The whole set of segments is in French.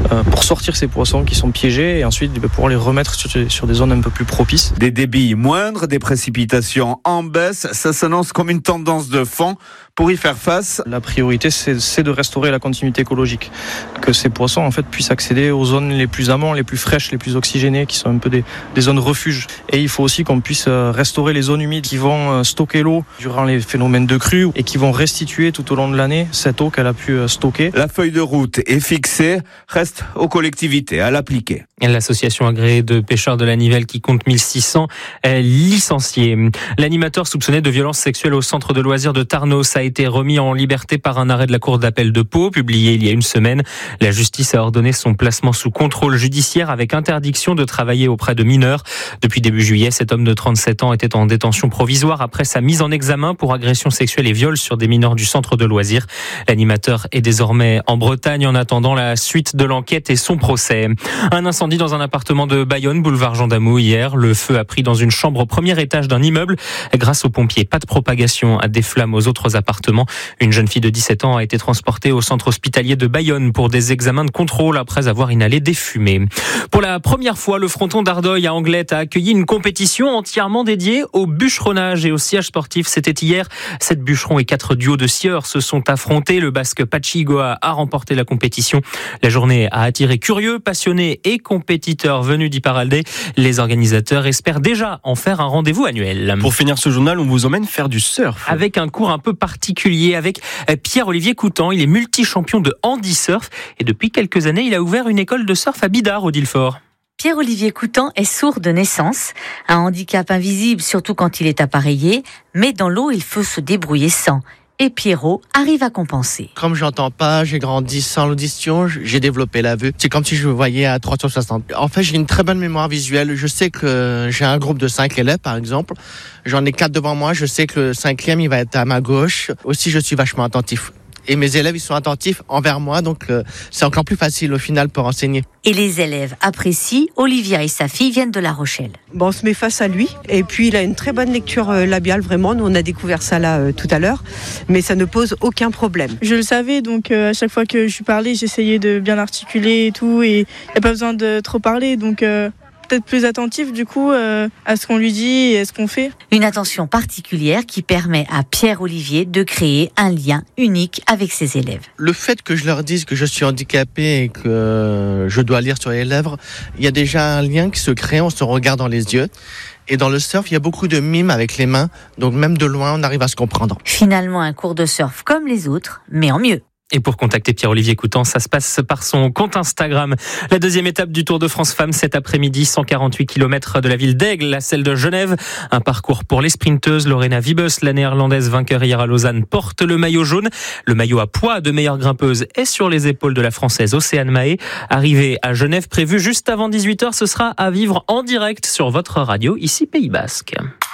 pour sortir ces poissons qui sont piégés et ensuite pour les remettre sur des zones un peu plus propices. Des débits moindres, des précipitations en baisse, ça s'annonce comme une tendance de fond. Pour y faire face, la priorité c'est de restaurer la continuité écologique, que ces poissons en fait puissent accéder aux zones les plus amont, les plus fraîches, les plus oxygénées, qui sont un peu des zones refuges. Et il faut aussi qu'on puisse restaurer les zones humides qui vont stocker l'eau durant les phénomènes de crue et qui vont restituer tout au long de l'année cette eau qu'elle a pu stocker. La feuille de route est fixée, reste aux collectivités à l'appliquer. L'association agréée de pêcheurs de la Nivelle qui compte 1600 licenciés. L'animateur soupçonné de violences sexuelles au centre de loisirs de Tarnos a été remis en liberté par un arrêt de la cour d'appel de Pau, publié il y a une semaine. La justice a ordonné son placement sous contrôle judiciaire avec interdiction de travailler auprès de mineurs. Depuis début juillet, cet homme de 37 ans était en détention provisoire après sa mise en examen pour agression sexuelle et viol sur des mineurs du centre de loisirs. L'animateur est désormais en Bretagne en attendant la suite de l'enquête et son procès. Un incendie dans un appartement de Bayonne, boulevard Jean Damoux hier. Le feu a pris dans une chambre au premier étage d'un immeuble. Grâce aux pompiers, pas de propagation des flammes aux autres appartements. Une jeune fille de 17 ans a été transportée au centre hospitalier de Bayonne pour des examens de contrôle après avoir inhalé des fumées. Pour la première fois, le fronton d'Ardeuil à Anglette a accueilli une compétition entièrement dédiée au bûcheronnage et au sciage sportif. C'était hier. 7 bûcherons et 4 duos de scieurs se sont affrontés. Le basque Pachi Goa a remporté la compétition. La journée a attiré curieux, passionnés et compétiteurs venus d'Iparralde. Les organisateurs espèrent déjà en faire un rendez-vous annuel. Pour finir ce journal, on vous emmène faire du surf. Avec un cours un peu particulier avec Pierre-Olivier Coutan. Il est multi-champion de handi-surf et depuis quelques années, il a ouvert une école de surf à Bidart, au Dilfort. Pierre-Olivier Coutan est sourd de naissance, un handicap invisible surtout quand il est appareillé, mais dans l'eau, il faut se débrouiller sans. Et Pierrot arrive à compenser. Comme j'entends pas, j'ai grandi sans l'audition, j'ai développé la vue. C'est comme si je voyais à 360. En fait, j'ai une très bonne mémoire visuelle. Je sais que j'ai un groupe de 5 élèves, par exemple. J'en ai 4 devant moi. Je sais que le 5e, il va être à ma gauche. Aussi, je suis vachement attentif. Et mes élèves, ils sont attentifs envers moi, donc c'est encore plus facile au final pour enseigner. Et les élèves apprécient. Olivia et sa fille viennent de La Rochelle. On se met face à lui, et puis il a une très bonne lecture labiale, vraiment. Nous, on a découvert ça là tout à l'heure, mais ça ne pose aucun problème. Je le savais, donc à chaque fois que je lui parlais, j'essayais de bien articuler et tout, et il n'y a pas besoin de trop parler, donc... peut-être plus attentif du coup à ce qu'on lui dit et à ce qu'on fait. Une attention particulière qui permet à Pierre-Olivier de créer un lien unique avec ses élèves. Le fait que je leur dise que je suis handicapé et que je dois lire sur les lèvres, il y a déjà un lien qui se crée, on se regarde dans les yeux. Et dans le surf, il y a beaucoup de mimes avec les mains, donc même de loin, on arrive à se comprendre. Finalement, un cours de surf comme les autres, mais en mieux. Et pour contacter Pierre-Olivier Coutan, ça se passe par son compte Instagram. La deuxième étape du Tour de France Femmes cet après-midi, 148 km de la ville d'Aigle à celle de Genève. Un parcours pour les sprinteuses. Lorena Wiebes, la néerlandaise vainqueur hier à Lausanne, porte le maillot jaune. Le maillot à poids de meilleure grimpeuse est sur les épaules de la française Océane Mahé. Arrivée à Genève, prévue juste avant 18h, ce sera à vivre en direct sur votre radio, ici Pays Basque.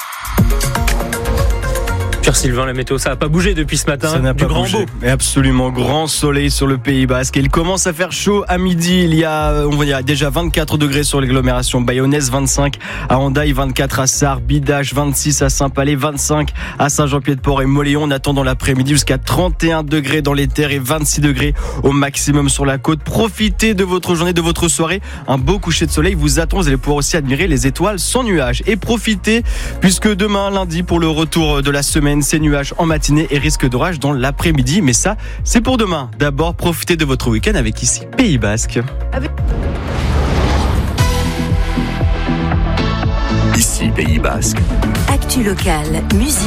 Pierre Sylvain, la météo, ça n'a pas bougé depuis ce matin. Ça n'a pas bougé. Beau. Mais absolument, grand soleil sur le Pays Basque. Il commence à faire chaud à midi. Il y a, on va dire, déjà 24 degrés sur l'agglomération bayonnaise, 25 à Hendaye, 24 à Sarre, Bidache, 26 à Saint-Palais, 25 à Saint-Jean-Pied-de-Port et Moléon. On attend dans l'après-midi jusqu'à 31 degrés dans les terres et 26 degrés au maximum sur la côte. Profitez de votre journée, de votre soirée. Un beau coucher de soleil vous attend. Vous allez pouvoir aussi admirer les étoiles sans nuages. Et profitez, puisque demain, lundi, pour le retour de la semaine, c'est nuages en matinée et risque d'orage dans l'après-midi. Mais ça, c'est pour demain. D'abord, profitez de votre week-end avec ici Pays Basque. Ici Pays Basque. Actu locale, musique.